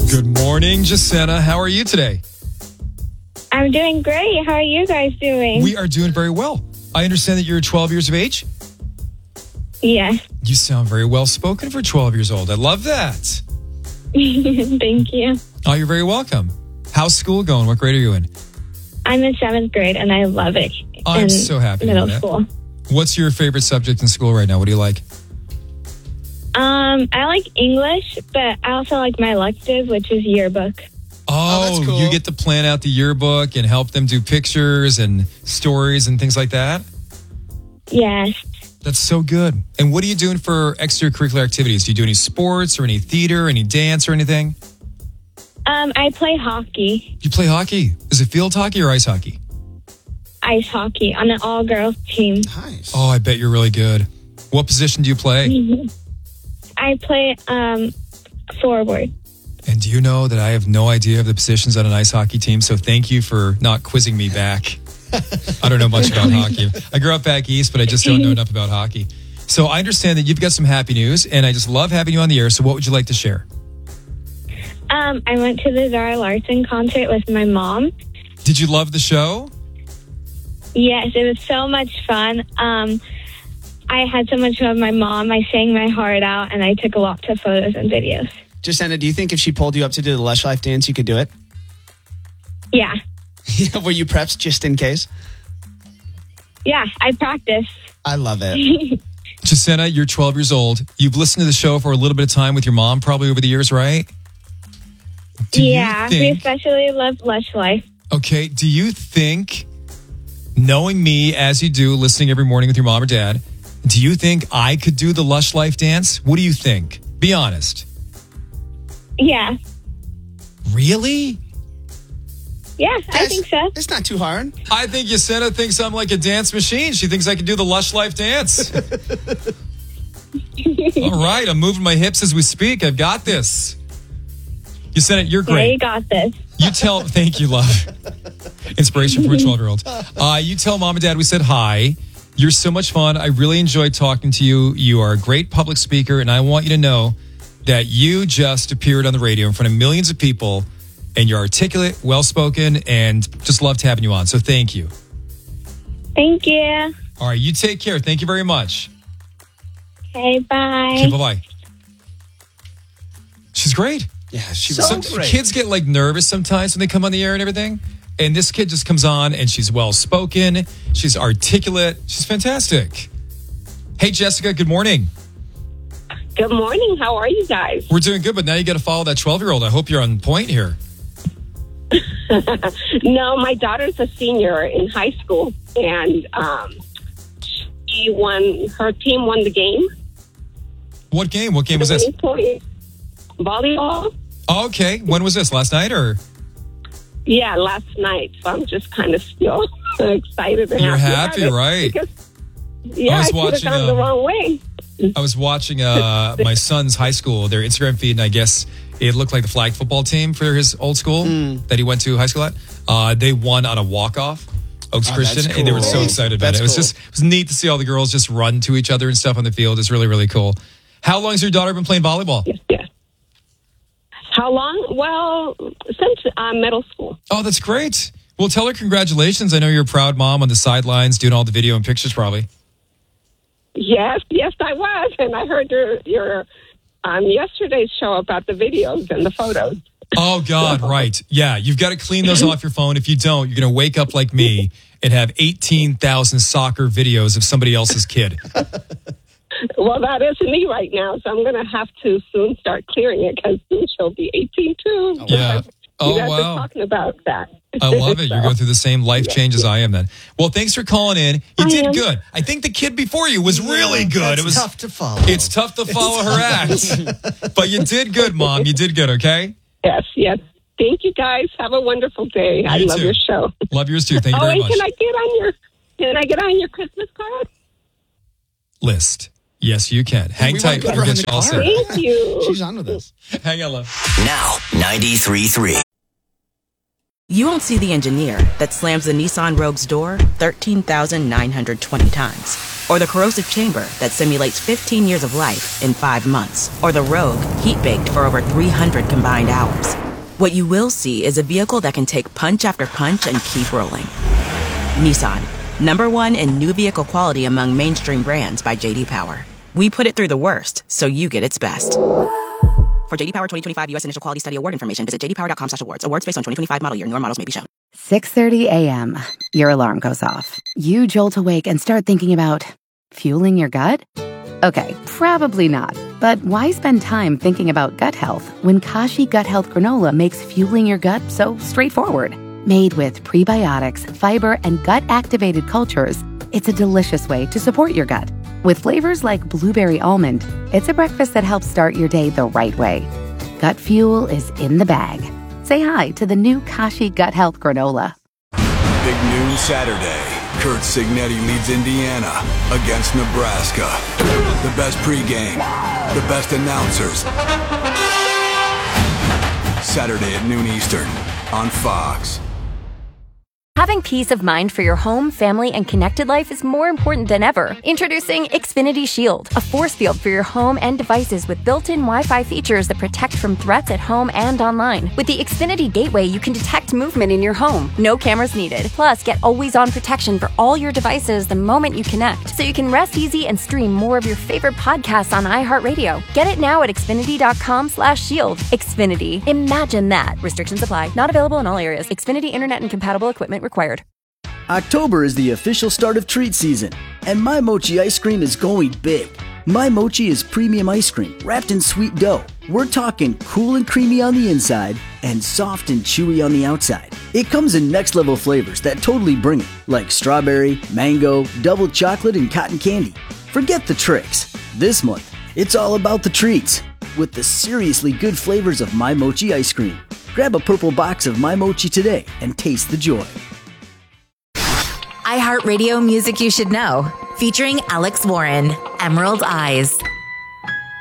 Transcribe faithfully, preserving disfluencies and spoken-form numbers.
Good morning, Jacenna. How are you today? I'm doing great. How are you guys doing? We are doing very well. I understand that you're twelve years of age? Yes. You sound very well spoken for twelve years old. I love that. Thank you. Oh, you're very welcome. How's school going? What grade are you in? I'm in seventh grade and I love it. I'm in so happy to middle hear that. school. What's your favorite subject in school right now? What do you like? Um, I like English, but I also like my elective, which is yearbook. Oh, Oh, that's cool. You get to plan out the yearbook and help them do pictures and stories and things like that? Yes. That's so good. And what are you doing for extracurricular activities? Do you do any sports or any theater, any dance or anything? Um, I play hockey, You play hockey? Is it field hockey or ice hockey? ice hockey on an all-girls team. Nice. Oh, I bet you're really good. What position do you play? I play um, forward. And do you know that I have no idea of the positions on an ice hockey team? So thank you for not quizzing me back. I don't know much about hockey. I grew up back east, but I just don't know enough about hockey. So I understand that you've got some happy news, and I just love having you on the air. So what would you like to share? Um, I went to the Zara Larson concert with my mom. Did you love the show? Yes, it was so much fun. Um, I had so much fun with my mom. I sang my heart out, and I took lots of photos and videos. Jacenna, do you think if she pulled you up to do the Lush Life dance, you could do it? Yeah. Were you prepped just in case? Yeah, I practiced. I love it. Jacenna, you're twelve years old. You've listened to the show for a little bit of time with your mom probably over the years, right? Do you Yeah, we think- especially love Lush Life. Okay, do you think, knowing me as you do, listening every morning with your mom or dad, do you think I could do the Lush Life dance? What do you think? Be honest. Yeah. Really? Yeah, I That's- think so. It's not too hard. I think Jacenna thinks I'm like a dance machine. She thinks I can do the Lush Life dance. All right, I'm moving my hips as we speak. I've got this. Jacenna, you're Yeah, great. you got this. You tell, thank you, love. Inspiration from a twelve-year-old. Uh, you tell mom and dad we said hi. You're so much fun. I really enjoyed talking to you. You are a great public speaker, and I want you to know that you just appeared on the radio in front of millions of people, and you're articulate, well-spoken, and just loved having you on. So thank you. Thank you. All right, you take care. Thank you very much. Okay, bye. Okay, bye-bye. She's great. Yeah, she Some was so great. kids get like nervous sometimes when they come on the air and everything. And this kid just comes on and she's well spoken. She's articulate. She's fantastic. Hey, Jessica, good morning. Good morning. How are you guys? We're doing good, but now you got to follow that twelve year old. I hope you're on point here. No, my daughter's a senior in high school, and um, she won. Her team won the game. What game? What game was this? Volleyball. Oh, okay. When was this? Last night or? Yeah, last night. So I'm just kind of still excited. And You're happy, happy, about it right? Because, yeah, I I, was could have watching, gone the um, wrong way. I was watching uh, my son's high school, their Instagram feed, and I guess it looked like the flag football team for his old school that he went to high school at. Uh, they won on a walk-off, Oaks Oh, Christian, that's and they were cool. so excited about That's it. It was cool. just it was neat to see all the girls just run to each other and stuff on the field. It's really, really cool. How long has your daughter been playing volleyball? Yes, yes. How long? Well, since uh, middle school. Oh, that's great. Well, tell her congratulations. I know you're a proud mom on the sidelines doing all the video and pictures probably. Yes, yes, I was, and I heard your your um, yesterday's show about the videos and the photos. Oh, God, right. Yeah, you've got to clean those off your phone. If you don't, you're going to wake up like me and have eighteen thousand soccer videos of somebody else's kid. Well, that is me right now, so I'm going to have to soon start clearing it because soon she'll be eighteen too. Yeah. Oh, you guys wow. are talking about that. I love it. You're going through the same life change as I am then. Well, thanks for calling in. You I did am. good. I think the kid before you was really good. That's It was tough to follow. It's tough to follow her act. But you did good, Mom. You did good, okay? Yes, yes. Thank you, guys. Have a wonderful day. I You love too. your show. Love yours too. Thank you Oh, very and much. can I get on your can I get on your Christmas card? List. Yes, you can. Hang we tight. wanna put We'll her on get the you all card. set. Thank you. She's on with us. Hang on, love. Now, ninety-three point three. You won't see the engineer that slams the Nissan Rogue's door thirteen thousand nine hundred twenty times. Or the corrosive chamber that simulates fifteen years of life in five months. Or the Rogue heat baked for over three hundred combined hours. What you will see is a vehicle that can take punch after punch and keep rolling. Nissan, number one in new vehicle quality among mainstream brands by J D Power. We put it through the worst, so you get its best. For J D Power twenty twenty-five U S Initial Quality Study Award information, visit j d power dot com slash awards. Awards based on twenty twenty-five model year. Newer models may be shown. six thirty a.m. Your alarm goes off. You jolt awake and start thinking about fueling your gut? Okay, probably not. But why spend time thinking about gut health when Kashi Gut Health Granola makes fueling your gut so straightforward? Made with prebiotics, fiber, and gut-activated cultures, it's a delicious way to support your gut. With flavors like blueberry almond, it's a breakfast that helps start your day the right way. Gut fuel is in the bag. Say hi to the new Kashi Gut Health Granola. Big noon Saturday. Kurt Signetti leads Indiana against Nebraska. The best pregame, the best announcers. Saturday at noon Eastern on Fox. Having peace of mind for your home, family, and connected life is more important than ever. Introducing Xfinity Shield, a force field for your home and devices with built-in Wi-Fi features that protect from threats at home and online. With the Xfinity Gateway, you can detect movement in your home. No cameras needed. Plus, get always-on protection for all your devices the moment you connect, so you can rest easy and stream more of your favorite podcasts on iHeartRadio. Get it now at xfinity.com slash shield. Xfinity. Imagine that. Restrictions apply. Not available in all areas. Xfinity Internet and compatible equipment required. October is the official start of treat season, and My Mochi ice cream is going big. My Mochi is premium ice cream wrapped in sweet dough. We're talking cool and creamy on the inside and soft and chewy on the outside. It comes in next level flavors that totally bring it, like strawberry, mango, double chocolate, and cotton candy. Forget the tricks. This month, it's all about the treats with the seriously good flavors of My Mochi ice cream. Grab a purple box of My Mochi today and taste the joy. iHeartRadio Music You Should Know, featuring Alex Warren, Emerald Eyes.